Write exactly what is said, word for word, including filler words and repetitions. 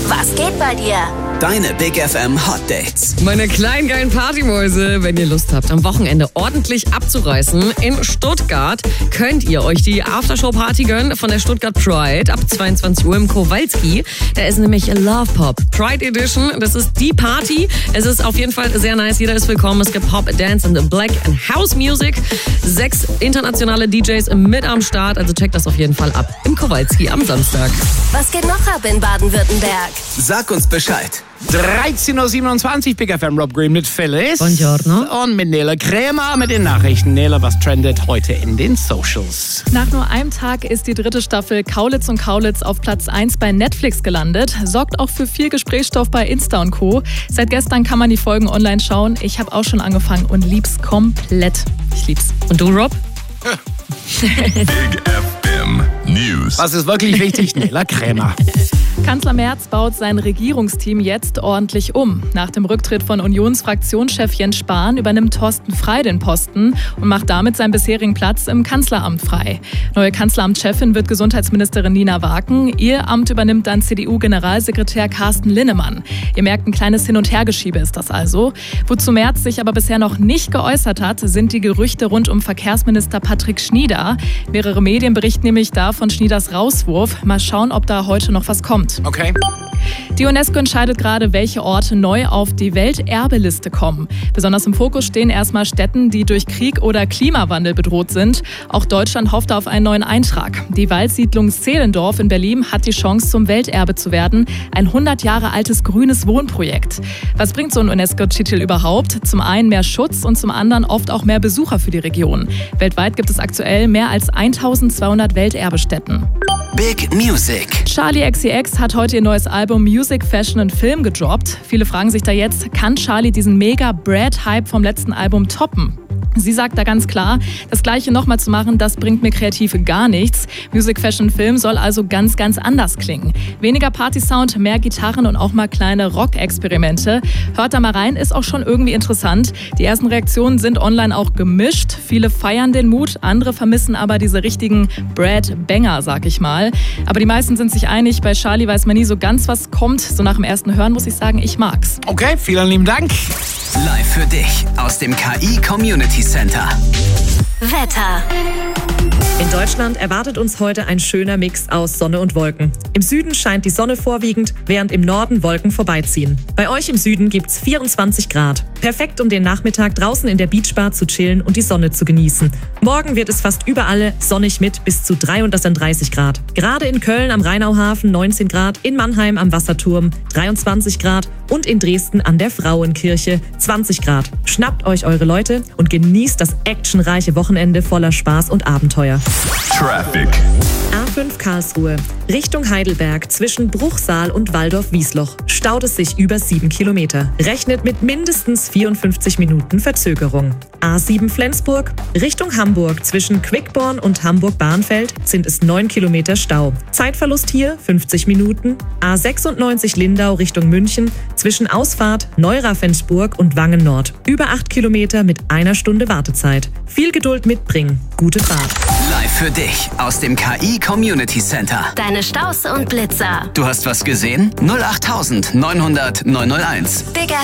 Was geht bei dir? Deine Big F M Hot Dates. Meine kleinen geilen Partymäuse, wenn ihr Lust habt, am Wochenende ordentlich abzureißen in Stuttgart, könnt ihr euch die Aftershow-Party gönnen von der Stuttgart Pride ab zweiundzwanzig Uhr im Kowalski. Da ist nämlich Love Pop Pride Edition. Das ist die Party. Es ist auf jeden Fall sehr nice. Jeder ist willkommen. Es gibt Pop, Dance and Black and House Music. Sechs internationale D Js mit am Start. Also checkt das auf jeden Fall ab im Kowalski am Samstag. Was geht noch ab in Baden-Württemberg? Sag uns Bescheid. dreizehn Uhr siebenundzwanzig, Big F M, Rob Green mit Phyllis. Buongiorno. Und mit Nela Krämer mit den Nachrichten. Nela, was trendet heute in den Socials? Nach nur einem Tag ist die dritte Staffel Kaulitz und Kaulitz auf Platz eins bei Netflix gelandet. Sorgt auch für viel Gesprächsstoff bei Insta und Co. Seit gestern kann man die Folgen online schauen. Ich habe auch schon angefangen und lieb's komplett. Ich lieb's. Und du, Rob? Big F M News. Was ist wirklich wichtig? Nela Krämer. Kanzler Merz baut sein Regierungsteam jetzt ordentlich um. Nach dem Rücktritt von Unionsfraktionschef Jens Spahn übernimmt Thorsten Frey den Posten und macht damit seinen bisherigen Platz im Kanzleramt frei. Neue Kanzleramtschefin wird Gesundheitsministerin Nina Waken. Ihr Amt übernimmt dann C D U-Generalsekretär Carsten Linnemann. Ihr merkt, ein kleines Hin- und Hergeschiebe ist das also. Wozu Merz sich aber bisher noch nicht geäußert hat, sind die Gerüchte rund um Verkehrsminister Patrick Schnieder. Mehrere Medien berichten nämlich da von Schnieders Rauswurf. Mal schauen, ob da heute noch was kommt. Okay. Die UNESCO entscheidet gerade, welche Orte neu auf die Welterbeliste kommen. Besonders im Fokus stehen erstmal Städten, die durch Krieg oder Klimawandel bedroht sind. Auch Deutschland hofft auf einen neuen Eintrag. Die Waldsiedlung Zehlendorf in Berlin hat die Chance, zum Welterbe zu werden. Ein hundert Jahre altes grünes Wohnprojekt. Was bringt so ein UNESCO-Titel überhaupt? Zum einen mehr Schutz und zum anderen oft auch mehr Besucher für die Region. Weltweit gibt es aktuell mehr als eintausendzweihundert Welterbestätten. Big Music. Charli X C X hat heute ihr neues Album Music, Fashion and Film gedroppt. Viele fragen sich da jetzt, kann Charli diesen Mega-Brad-Hype vom letzten Album toppen? Sie sagt da ganz klar, das Gleiche nochmal zu machen, das bringt mir kreativ gar nichts. Music, Fashion, Film soll also ganz, ganz anders klingen. Weniger Party-Sound, mehr Gitarren und auch mal kleine Rock-Experimente. Hört da mal rein, ist auch schon irgendwie interessant. Die ersten Reaktionen sind online auch gemischt. Viele feiern den Mut, andere vermissen aber diese richtigen Brad-Banger, sag ich mal. Aber die meisten sind sich einig, bei Charli weiß man nie so ganz, was kommt. So nach dem ersten Hören muss ich sagen, ich mag's. Okay, vielen lieben Dank. Live für dich aus dem K I Community Center. Wetter. In Deutschland erwartet uns heute ein schöner Mix aus Sonne und Wolken. Im Süden scheint die Sonne vorwiegend, während im Norden Wolken vorbeiziehen. Bei euch im Süden gibt's vierundzwanzig Grad. Perfekt, um den Nachmittag draußen in der Beachbar zu chillen und die Sonne zu genießen. Morgen wird es fast überall sonnig mit bis zu dreiunddreißig Grad. Gerade in Köln am Rheinauhafen neunzehn Grad, in Mannheim am Wasserturm dreiundzwanzig Grad und in Dresden an der Frauenkirche zwanzig Grad. Schnappt euch eure Leute und genießt das actionreiche Wochenende voller Spaß und Abenteuer. Traffic. A fünf Karlsruhe. Richtung Heidelberg zwischen Bruchsal und Waldorf-Wiesloch staut es sich über sieben Kilometer. Rechnet mit mindestens vierundfünfzig Minuten Verzögerung. A sieben Flensburg. Richtung Hamburg zwischen Quickborn und Hamburg-Bahnfeld sind es neun Kilometer Stau. Zeitverlust hier fünfzig Minuten. A sechsundneunzig Lindau Richtung München zwischen Ausfahrt Neuraffensburg und Wangen Nord. Über acht Kilometer mit einer Stunde Wartezeit. Viel Geduld mitbringen. Gute Fahrt. Live für dich aus dem K I Community Center. Deine Staus und Blitzer. Du hast was gesehen? null acht neunhundert neunhunderteins. Big